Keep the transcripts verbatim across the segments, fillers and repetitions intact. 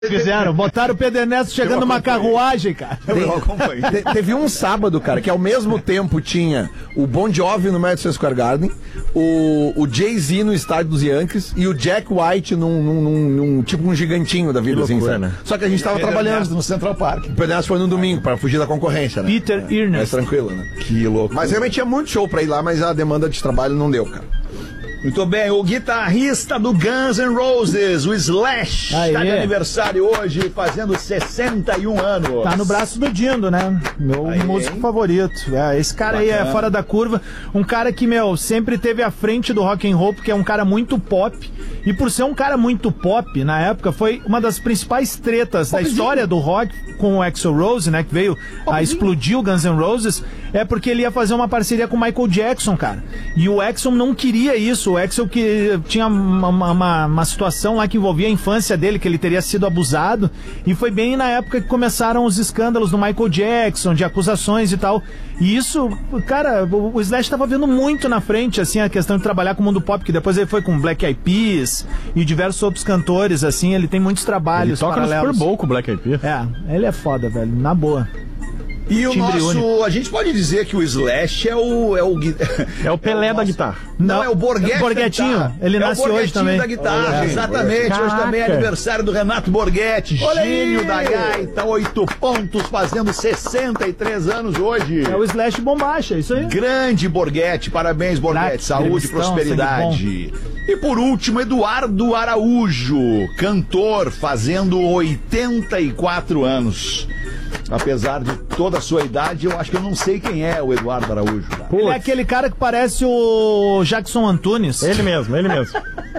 Fizeram, botaram o Pedro Ernesto chegando numa carruagem, cara. Tem, te, teve um sábado, cara, que ao mesmo tempo tinha o Bon Jovi no Madison Square Garden, o, o Jay-Z no estádio dos Yankees e o Jack White num, num, num, num tipo um gigantinho da vida, assim, loucura, né? Só que a gente tava Pedro trabalhando Ernesto no Central Park. O Pedro Ernesto foi no domingo, pra fugir da concorrência, né? Peter é, Ernesto. Mais tranquilo, né? Que louco. Mas realmente tinha muito show pra ir lá, mas a demanda de trabalho não deu, cara. Muito bem, o guitarrista do Guns N' Roses, o Slash, Aê. está de aniversário hoje, fazendo sessenta e um anos. Tá no braço do Dindo, né? Meu Aí, músico hein? favorito. É, esse cara aí é Bacana. fora da curva. Um cara que, meu, sempre teve à frente do rock and roll, porque é um cara muito pop. E por ser um cara muito pop, na época, foi uma das principais tretas da história do rock com o Axl Rose, né? Que veio a explodir o Guns N' Roses. É porque ele ia fazer uma parceria com o Michael Jackson, cara. E o Axl não queria isso. O Axl que tinha uma, uma, uma situação lá que envolvia a infância dele, que ele teria sido abusado. E foi bem na época que começaram os escândalos do Michael Jackson, de acusações e tal. E isso, cara, o, o Slash tava vendo muito na frente, assim, a questão de trabalhar com o mundo pop, que depois ele foi com Black Eyed Peas e diversos outros cantores, assim, ele tem muitos trabalhos Toca no paralelos. Super Bowl com o Black Eyed Peas. É, ele é foda, velho, na boa. E o Timbre nosso, único. a gente pode dizer que o Slash é o... É o, gui- É o Pelé é o da nosso- guitarra. Não, Não, é o Borghetti é o Borghettinho. da guitarra. Ele é nasce o hoje Borghettinho também. da guitarra, Olha, exatamente. Caraca. Hoje também é aniversário do Renato Borghetti, Olha gênio aí. da gaita, oito pontos, fazendo sessenta e três anos hoje. É o Slash bombacha, isso aí. Grande Borghetti, parabéns Borghetti, Craque, saúde e gremistão, prosperidade. E por último, Eduardo Araújo, cantor, fazendo oitenta e quatro anos. Apesar de toda a sua idade, eu acho que eu não sei quem é o Eduardo Araújo. Cara. Ele é aquele cara que parece o Jackson Antunes. Ele mesmo, ele mesmo.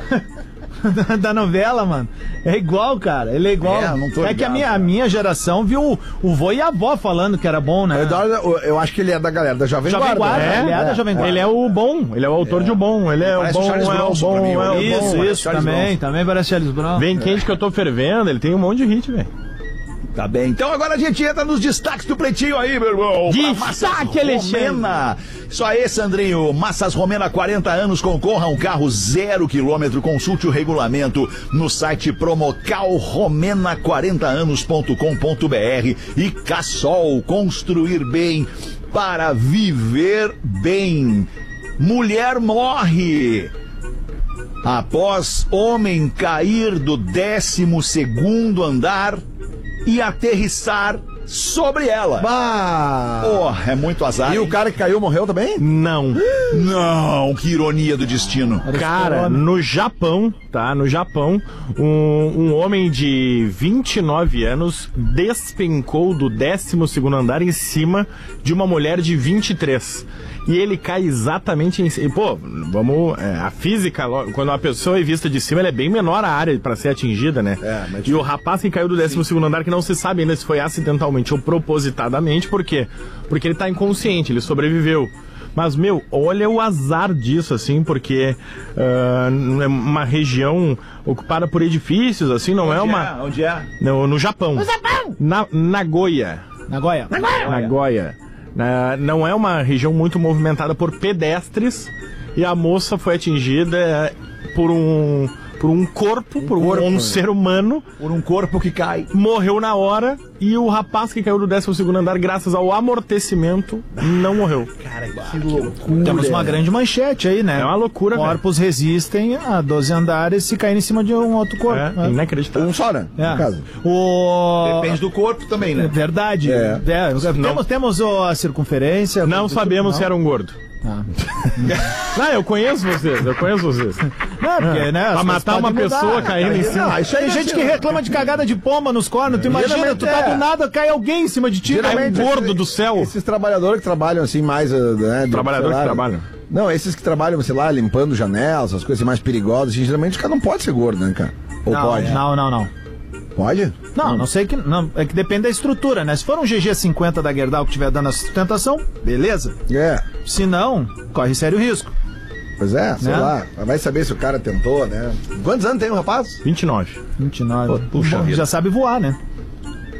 Da novela, mano. É igual, cara. Ele é igual. É, não tô É que a ligado, minha, a cara. minha geração viu o, o vô e a avó falando que era bom, né? O Eduardo, eu acho que ele é da galera da Jovem, Jovem Guarda, É, ele é da Jovem Guarda. Ele é o bom, ele é o autor de O Bom. Ele é o Parece o bom, Charles é o Bronson bom, pra mim, é o Isso, bom. isso, Charles também. Bronson. Também parece Charles Brown. Vem quente que eu tô fervendo, ele tem um monte de hit, velho. Tá bem, então agora a gente entra nos destaques do Pretinho aí, meu irmão. Pra Destaque, Massas Alexandre. Romena. Isso aí, Sandrinho. Massas Romena, quarenta anos, concorra a um carro zero quilômetro. Consulte o regulamento no site promocal romena quarenta anos ponto com ponto br. E Cassol, construir bem para viver bem. Mulher morre após homem cair do décimo segundo andar e aterrissar sobre ela. Bah. Oh, é muito azar. E o hein? cara que caiu morreu também? Não. Não, que ironia do destino. Cara, no Japão, tá? No Japão, um, um homem de vinte e nove anos despencou do décimo segundo andar em cima de uma mulher de vinte e três. E ele cai exatamente em cima. Pô, vamos. É, a física, quando uma pessoa é vista de cima, ela é bem menor a área para ser atingida, né? É, mas- E o rapaz que caiu do décimo segundo andar, que não se sabe ainda se foi acidentalmente ou propositadamente, por quê? Porque ele tá inconsciente, ele sobreviveu. Mas, meu, olha o azar disso, assim, porque ah, é uma região ocupada por edifícios, assim, não é uma. Onde é? No, no Japão. No Japão! Na, Nagoya. Nagoya. Nagoya. Na, não é uma região muito movimentada por pedestres e a moça foi atingida por um, por um corpo, por um, corpo, um né? ser humano, Por um corpo que cai. morreu na hora e o rapaz que caiu do décimo segundo andar, graças ao amortecimento, não morreu. Cara, que loucura. Temos uma grande manchete aí, né? É uma loucura, velho. Corpos resistem a doze andares se cair em cima de um outro corpo. É, né? inacreditável. Um só, né? É. No caso. O... Depende do corpo também, É né? verdade. É. É, Temos, temos ó, a circunferência. Não tudo- sabemos não? se era um gordo. Ah. Não, eu conheço vocês, eu conheço vocês. Não, porque, né? as Pra coisas matar uma podem mudar. pessoa caindo em cima. Não, isso aí Tem é gente assim, que reclama de cagada de pomba nos cornos. Tu imagina, Geralmente tu tá é. do nada, cai alguém em cima de ti. Geralmente- Cai um É gordo. gordo do céu. Esses trabalhadores que trabalham assim mais, uh, né? do- Trabalhadores sei que lá, trabalham. Não, esses que trabalham, sei lá, limpando janelas, as coisas assim mais perigosas, assim, geralmente o cara não pode ser gordo, né, cara? Ou Não, pode? não, não, não. Pode? Não, não sei que. Não, é que depende da estrutura, né? Se for um G G cinquenta da Gerdau que estiver dando a sustentação, beleza. É. Se não, corre sério risco. Pois é, sei Né? lá. Vai saber se o cara tentou, né? Quantos anos tem o rapaz? vinte e nove. vinte e nove. puxa Bom, vida. já sabe voar, né?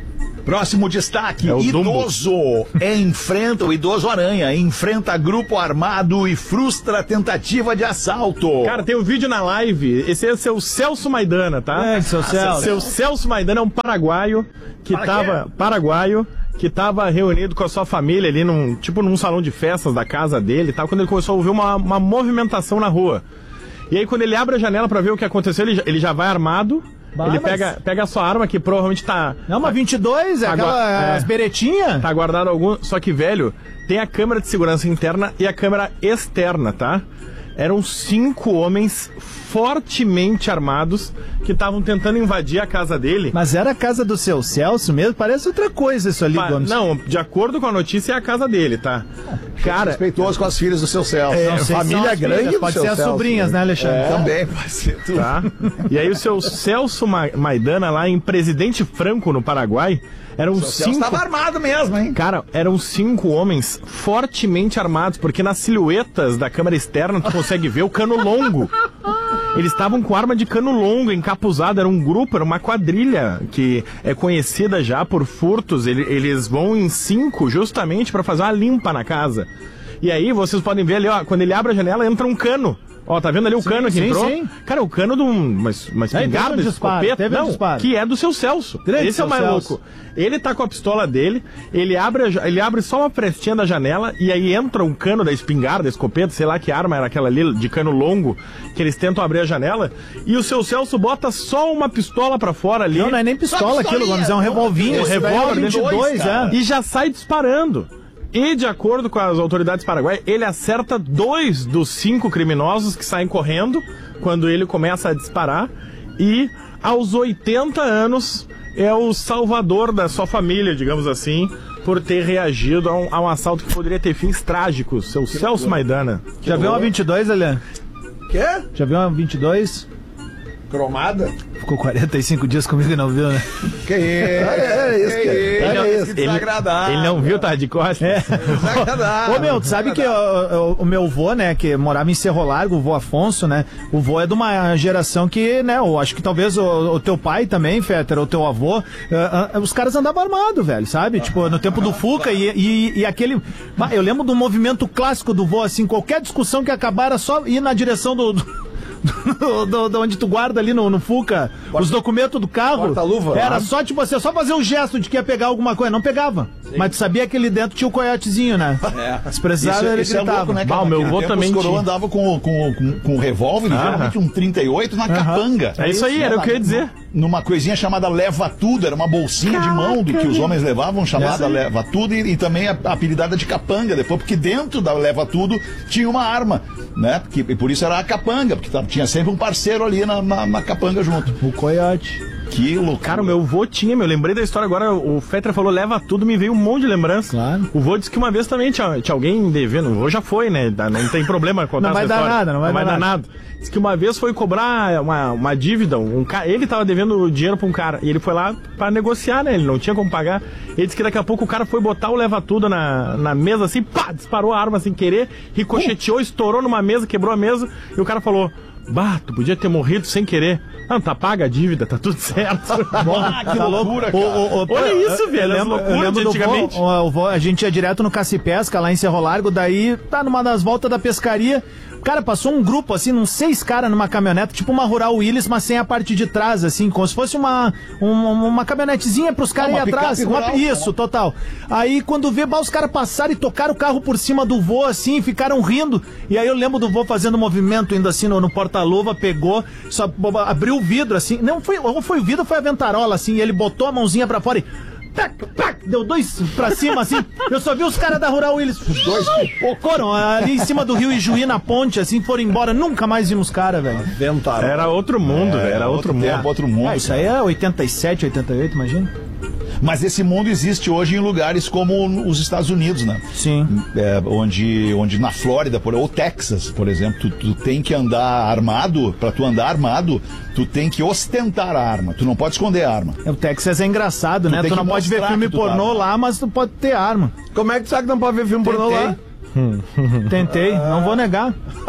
Próximo destaque, É o idoso enfrenta, o idoso Aranha, enfrenta grupo armado e frustra a tentativa de assalto. Cara, tem um vídeo na live, esse é o seu Celso Maidana, tá? É, seu Celso. Seu Celso Maidana é um paraguaio que Para tava, paraguaio, que tava reunido com a sua família ali num, tipo num salão de festas da casa dele e tal, quando ele começou a ouvir uma, uma movimentação na rua. E aí quando ele abre a janela pra ver o que aconteceu, ele já, ele já vai armado. Bah, ele mas- pega, pega a sua arma, que provavelmente tá... É uma vinte e dois, é Agora- aquela, é. as beretinhas. Tá guardado algum... Só que, velho, tem a câmera de segurança interna e a câmera externa, tá? Eram cinco homens fortemente armados que estavam tentando invadir a casa dele. Mas era a casa do seu Celso mesmo? Parece outra coisa isso ali, Pa- Gomes. Não, de acordo com a notícia, é a casa dele, tá? Cara, Respeitoso com as filhas do seu Celso. Não sei se família são as grande filhas, do pode seu ser as Celso, sobrinhas, né, Alexandre? Também pode ser tu. tá? E aí o seu Celso Ma- Maidana, lá em Presidente Franco, no Paraguai, eram O Celso cinco... estava armado mesmo, hein? Cara, eram cinco homens fortemente armados, porque nas silhuetas da câmera externa tu consegue ver o cano longo. Eles estavam com arma de cano longo, encapuzado, era um grupo, era uma quadrilha que é conhecida já por furtos. Ele- Eles vão em cinco justamente pra fazer uma limpa na casa. E aí vocês podem ver ali, ó, quando ele abre a janela entra um cano. Ó, tá vendo ali o cano que sim, entrou? sim. Cara, o cano de um, uma, uma Aí, espingarda, teve um disparo, escopeta, teve um não, disparo. que é do seu Celso. Grande Esse é o seu mais Celso. louco. Ele tá com a pistola dele, ele abre, a ja- ele abre só uma frestinha da janela e aí entra um cano da espingarda, escopeta, sei lá que arma era aquela ali de cano longo, que eles tentam abrir a janela, e o seu Celso bota só uma pistola pra fora ali. Não, não é nem pistola aquilo, Gomes, é um revolvinho. Um esse daí é revólver vinte e dois, vinte e dois, cara. é. E já sai disparando. E de acordo com as autoridades paraguaias, ele acerta dois dos cinco criminosos que saem correndo quando ele começa a disparar. E aos oitenta anos é o salvador da sua família, digamos assim, por ter reagido a um, a um assalto que poderia ter fins trágicos. Seu Celso Maidana. Já viu uma vinte e dois, Elian? Quê? Já viu uma vinte e dois? Cromada? Ficou quarenta e cinco dias comigo e não viu, né? Que isso? É isso, cara. Ele É não- isso. que desagradável. Ele não viu, tá de costas? É. Desagradável. Ô, meu, tu sabe que o, o- o meu vô, né, que morava em Cerro Largo, o vô Afonso, né, o vô é de uma geração que, né, eu acho que talvez o, o teu pai também, Fetter, ou teu avô, eh, eh, os caras andavam armados, velho, sabe? Tipo, no tempo do Fuca e, e, e aquele... Bah, eu lembro do movimento clássico do vô, assim, qualquer discussão que acabar era só ir na direção do... do do, do- do onde tu guarda ali no, no Fuca os documentos do carro. Porta-luva, Era né? só tipo você só fazer um gesto de que ia pegar alguma coisa. Não pegava. Mas tu sabia que ali dentro tinha o coiotezinho, né? É. Se precisava, Isso, ele isso é gritava. louco, né, Bah, cara? o meu Naquele vô tempo, também os coroa tinha. andava com, com, com, com revólver, geralmente um trinta e oito na capanga. É isso aí, era o que eu ia dizer. Numa coisinha chamada leva tudo, era uma bolsinha de mão do que os homens levavam, chamada leva tudo, e, e também a, a apelidada de capanga depois, porque dentro da leva tudo tinha uma arma, né? Porque, e por isso era a capanga, porque tava- tinha sempre um parceiro ali na, na, na capanga junto. O coiote. Que loucura. Cara, o meu vô tinha, meu, lembrei da história agora, o Fetra falou, leva tudo, me veio um monte de lembrança. Claro. O vô disse que uma vez também tinha, tinha alguém devendo, o vô já foi, né, dá- não tem problema contar Não vai essa dar história. nada, não vai dar dar nada. Diz que uma vez foi cobrar uma, uma dívida, um ca... ele tava devendo dinheiro pra um cara, e ele foi lá pra negociar, né, ele não tinha como pagar. Ele disse que daqui a pouco o cara foi botar o leva-tudo na, na mesa assim, pá, disparou a arma sem querer, ricocheteou, estourou numa mesa, quebrou a mesa, e o cara falou... Bah, tu podia ter morrido sem querer. Não, tá paga a dívida, tá tudo certo. Ah, que loucura, cara. O- o- o- Olha isso, velho, eu as lembro- loucuras eu lembro de do antigamente. vô, o- o vô, a gente ia direto no Caça-Pesca, lá em Cerro Largo, daí tá numa das voltas da pescaria. Cara, passou um grupo, assim, uns seis caras numa caminhonete, tipo uma Rural Willys, mas sem a parte de trás, assim, como se fosse uma, uma, uma caminhonetezinha pros caras Ah, ir uma atrás. picape Uma- rural, isso, total. Aí quando vê, bah, os caras passaram e tocaram o carro por cima do vô, assim, ficaram rindo. E aí eu lembro do vô fazendo um movimento, indo assim no, no porta-luva, pegou, só bo- abriu o vidro, assim. Não foi, ou foi o vidro ou foi a ventarola, assim, e ele botou a mãozinha pra fora e. Tac, tac, deu dois pra cima, assim. Eu só vi os caras da Rural Willys. Os dois foram ali em cima do rio Ijuí, na ponte, assim, foram embora. Nunca mais vimos os caras, velho. Ventaram. Era outro mundo, velho, era outro mundo. tempo, outro mundo. Ah, isso aí é oitenta e sete, oitenta e oito, imagina. Mas esse mundo existe hoje em lugares como os Estados Unidos, né? Sim. É, onde, onde na Flórida, por, ou Texas, por exemplo, tu, tu tem que andar armado. Pra tu andar armado, tu tem que ostentar a arma. Tu não pode esconder a arma. O Texas é engraçado, né? tem Tu que não pode ver mostrar filme que tu tá pornô armado. lá, mas tu pode ter arma. Como é que tu sabe que não pode ver filme pornô lá? Tentei, não vou negar.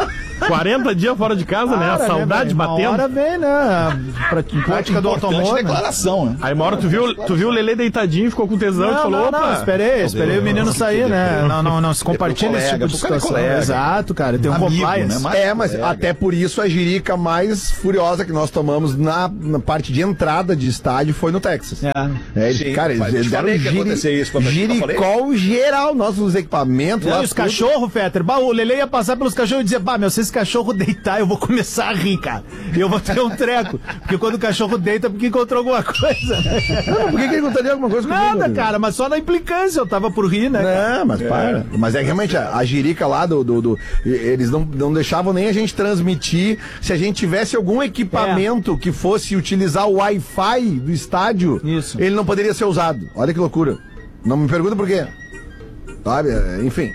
quarenta dias fora de casa, né? A Cara, saudade né, batendo. Uma hora vem, né? Pra, prática do automóvel. declaração, né? Aí uma hora tu viu, tu viu o Lelê deitadinho, ficou com tesão e Não, falou, não, opa. não, esperei, esperei o menino sair, né? Não, não, não se compartilha esse tipo de colega, situação. colega. Exato, cara, tem um Amigo, compliance. né? Mas- É, mas colega. até por isso a jirica mais furiosa que nós tomamos na, na parte de entrada de estádio foi no Texas. É. É, eles- Sim, cara, mas eles eu te deram falei que ia giri- acontecer isso, quando eu te giricol geral, nossos equipamentos Não, lá. e os tudo. cachorros, Fetter, bah, o Lele ia passar pelos cachorros e dizer, bah, meu, se esse cachorro deitar, eu vou começar a rir, cara. E eu vou ter um treco. Porque quando o cachorro deita, é porque encontrou alguma coisa. Não, por que, que ele contaria alguma coisa comigo? Nada, amigo? cara, mas só na implicância eu tava por rir, né? cara? Não, mas para. Mas é que realmente a, a jirica lá do. do, do- eles não, não deixavam nem a gente transmitir. Se a gente tivesse algum equipamento que fosse utilizar o Wi-Fi do estádio, Isso. ele não poderia ser usado. Olha que loucura. Não me pergunta por quê. Sabe? Enfim.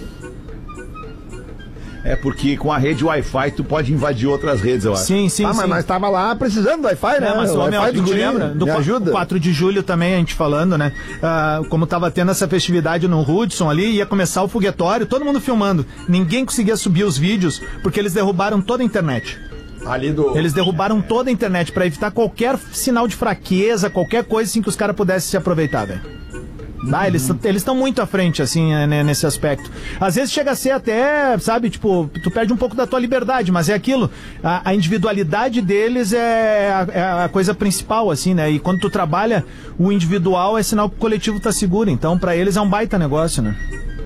É porque com a rede Wi-Fi tu pode invadir outras redes, eu acho. Sim, sim, ah, sim. mas nós tava lá precisando do Wi-Fi, né? É, mas o ô, meu, Wi-Fi tu do te guri, lembra? Do me qua- ajuda. quatro de julho também, a gente falando, né? Ah, como tava tendo essa festividade no Hudson ali, ia começar o foguetório, todo mundo filmando. Ninguém conseguia subir os vídeos, porque eles derrubaram toda a internet. Ali do... Eles derrubaram toda a internet pra evitar qualquer sinal de fraqueza, qualquer coisa assim que os caras pudessem se aproveitar, velho. Ah, eles estão muito à frente, assim, né, nesse aspecto. Às vezes chega a ser até, sabe, tipo, tu perde um pouco da tua liberdade, mas é aquilo, a, a individualidade deles é a, é a coisa principal, assim, né? E quando tu trabalha o individual é sinal que o coletivo tá seguro, então pra eles é um baita negócio, né?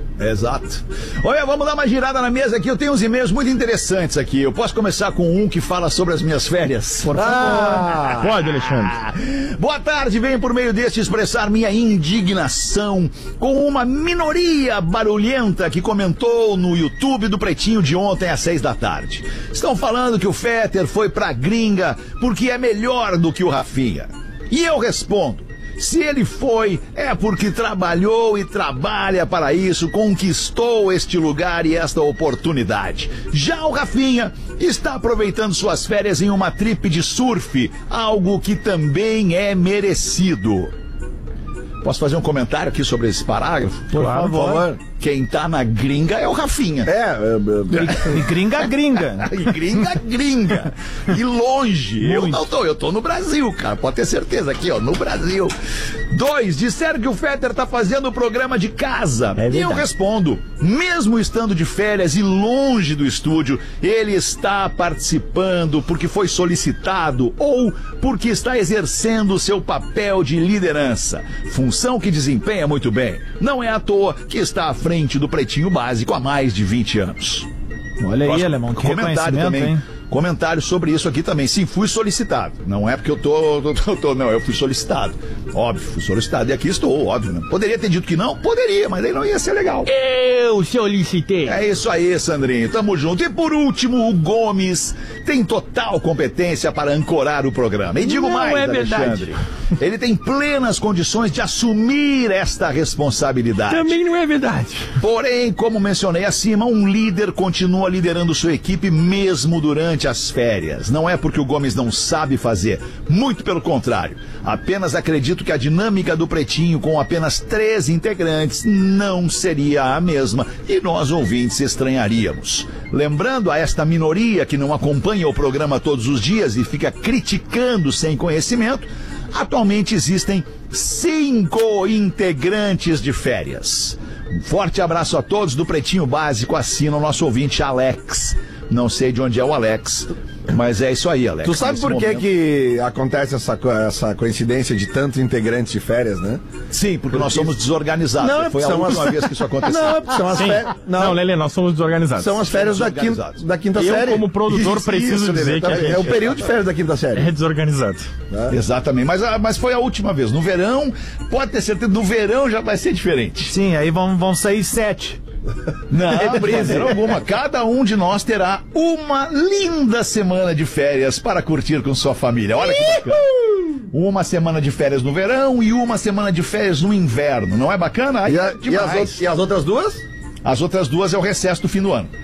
Exato. Olha, vamos dar uma girada na mesa aqui. Eu tenho uns e-mails muito interessantes aqui. Eu posso começar com um que fala sobre as minhas férias? Por favor. Ah, Pode, Alexandre. Boa tarde, venho por meio deste expressar minha indignação com uma minoria barulhenta que comentou no YouTube do Pretinho de ontem às seis da tarde. Estão falando que o Fetter foi pra gringa porque é melhor do que o Rafinha. E eu respondo, se ele foi, é porque trabalhou e trabalha para isso, conquistou este lugar e esta oportunidade. Já o Rafinha está aproveitando suas férias em uma trip de surf, algo que também é merecido. Posso fazer um comentário aqui sobre esse parágrafo? Por favor. Quem tá na gringa é o Rafinha. É, é, é, E gringa, gringa. E gringa, gringa. E longe. Eu Muito. não tô, eu tô no Brasil, cara. Pode ter certeza aqui, ó, no Brasil. Dois, disseram que o Fetter tá fazendo o programa de casa. É e eu verdade. respondo, mesmo estando de férias e longe do estúdio, ele está participando porque foi solicitado ou porque está exercendo o seu papel de liderança. Função que desempenha muito bem. Não é à toa que está à frente do Pretinho Básico há mais de vinte anos. Olha aí, Próximo Alemão, que comentário reconhecimento, também. hein? Comentário sobre isso aqui também. Sim, fui solicitado. Não é porque eu tô, tô, tô, tô- Não, eu fui solicitado. Óbvio, fui solicitado. E aqui estou, óbvio. Né? Poderia ter dito que não? Poderia, mas aí não ia ser legal. Eu solicitei. É isso aí, Sandrinho. Tamo junto. E por último, o Gomes tem total competência para ancorar o programa. E digo Não mais, é verdade. Alexandre. Ele tem plenas condições de assumir esta responsabilidade. Também não é verdade. Porém, como mencionei acima, um líder continua liderando sua equipe mesmo durante as férias. Não é porque o Gomes não sabe fazer, muito pelo contrário. Apenas acredito que a dinâmica do Pretinho com apenas três integrantes não seria a mesma e nós ouvintes estranharíamos. Lembrando a esta minoria que não acompanha o programa todos os dias e fica criticando sem conhecimento, atualmente existem cinco integrantes de férias. Um forte abraço a todos do Pretinho Básico, assina o nosso ouvinte Alex. Não sei de onde é o Alex, mas é isso aí, Alex. tu sabe Nesse por que momento- que acontece essa, co- essa coincidência de tantos integrantes de férias, né? Sim, porque nós somos desorganizados. Não, Foi a são última as- vez que isso aconteceu. Não, é porque são as Sim. férias. Não, Não, Lelê, nós somos desorganizados. são as férias da quinta, Desorganizados. da quinta Eu, série. como produtor, Isso, preciso isso, dizer Lelê, que a tá- gente É o período de férias da quinta série. é desorganizado. Exatamente, mas, ah, mas foi a última vez. No verão, pode ter certeza, no verão já vai ser diferente. Sim, aí vão, vão sair sete. Não, de maneira alguma. Cada um de nós terá uma linda semana de férias para curtir com sua família. Olha que bacana. Uma semana de férias no verão e uma semana de férias no inverno. Não é bacana? Aí E, é a- e as, demais. outras- e as outras duas? As outras duas é o recesso do fim do ano.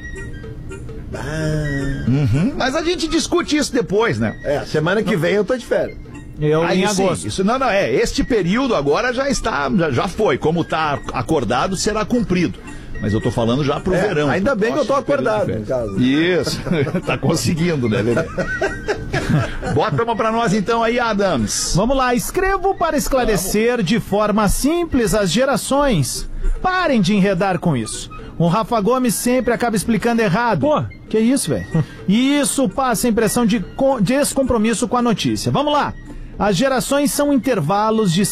Uhum, mas a gente discute isso depois, né? É, semana que vem eu tô de férias. Eu Aí em sim, agosto. isso não, não, é. Este período agora já está, já, já foi. Como está acordado, será cumprido. Mas eu tô falando já pro É, verão. ainda bem que eu tô acordado, no caso. Isso, tá conseguindo, né, Lelê? Bota uma pra nós então aí, Adams. Vamos lá, escrevo para esclarecer de forma simples as gerações. Parem de enredar com isso. O Rafa Gomes sempre acaba explicando errado. Pô. Que isso, velho? E isso passa a impressão de co- descompromisso com a notícia. Vamos lá. As gerações são intervalos de